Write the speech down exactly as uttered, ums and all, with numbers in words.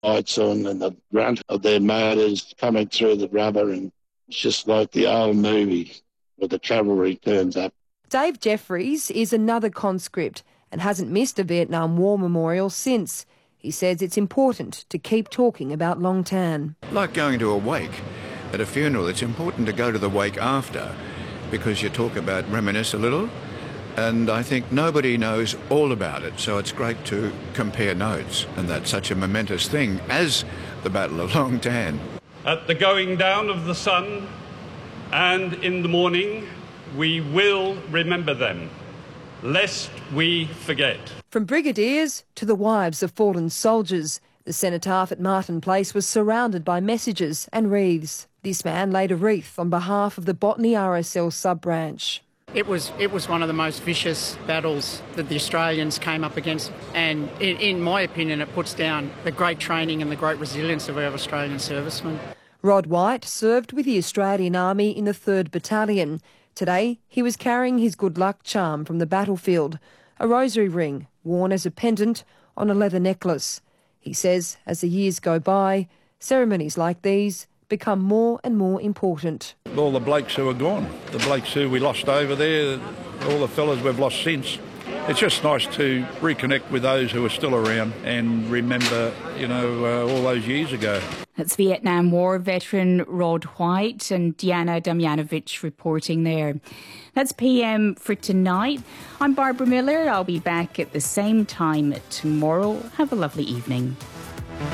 lights on and the grunt of their motors coming through the rubber, and it's just like the old movie where the cavalry turns up. Dave Jeffries is another conscript and hasn't missed a Vietnam War memorial since. He says it's important to keep talking about Long Tan. Like going to a wake. At a funeral, it's important to go to the wake after, because you talk about, reminisce a little, and I think nobody knows all about it, so it's great to compare notes, and that's such a momentous thing as the Battle of Long Tan. At the going down of the sun and in the morning, we will remember them, lest we forget. From brigadiers to the wives of fallen soldiers, the cenotaph at Martin Place was surrounded by messages and wreaths. This man laid a wreath on behalf of the Botany R S L sub-branch. It was it was one of the most vicious battles that the Australians came up against, and in, in my opinion it puts down the great training and the great resilience of our Australian servicemen. Rod White served with the Australian Army in the third Battalion. Today he was carrying his good luck charm from the battlefield, a rosary ring worn as a pendant on a leather necklace. He says as the years go by, ceremonies like these become more and more important. All the blokes who are gone, the blokes who we lost over there, all the fellas we've lost since. It's just nice to reconnect with those who are still around and remember, you know, uh, all those years ago. That's Vietnam War veteran Rod White and Diana Damjanovic reporting there. That's P M for tonight. I'm Barbara Miller. I'll be back at the same time tomorrow. Have a lovely evening.